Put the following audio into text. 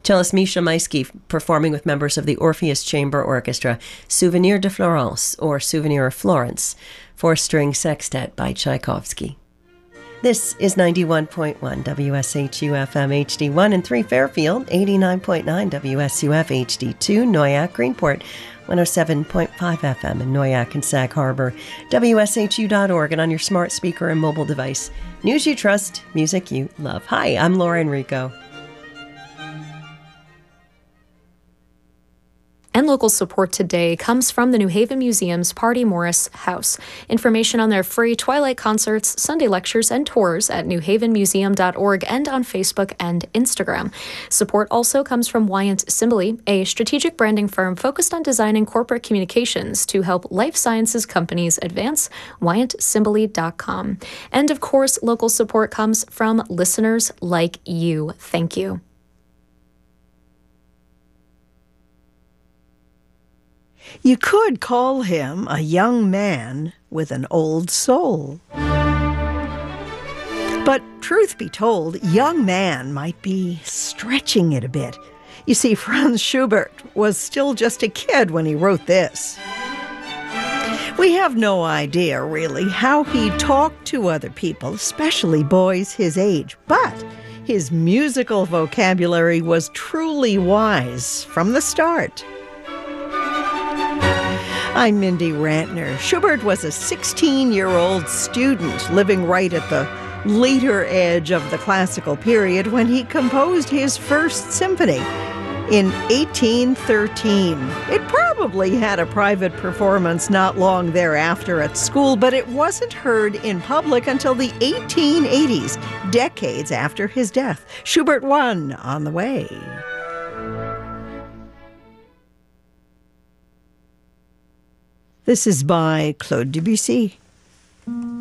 Cellist Misha Maisky performing with members of the Orpheus Chamber Orchestra, Souvenir de Florence, or Souvenir of Florence, four-string sextet by Tchaikovsky. This is 91.1 WSHU FM HD1 in 3 Fairfield, 89.9 WSUF HD2, Noyak, Greenport, 107.5 FM in Noyak and Sag Harbor, WSHU.org, and on your smart speaker and mobile device. News you trust, music you love. Hi, I'm Laura Enrico. And local support today comes from the New Haven Museum's Party Morris House. Information on their free Twilight concerts, Sunday lectures, and tours at newhavenmuseum.org and on Facebook and Instagram. Support also comes from Wyant Simbali, a strategic branding firm focused on designing corporate communications to help life sciences companies advance. WyantSimbali.com. And of course, local support comes from listeners like you. Thank you. You could call him a young man with an old soul. But truth be told, young man might be stretching it a bit. You see, Franz Schubert was still just a kid when he wrote this. We have no idea, really, how he talked to other people, especially boys his age, but his musical vocabulary was truly wise from the start. I'm Mindy Rantner. Schubert was a 16-year-old student living right at the later edge of the classical period when he composed his first symphony in 1813. It probably had a private performance not long thereafter at school, but it wasn't heard in public until the 1880s, decades after his death. Schubert 1 on the way. This is by Claude Debussy.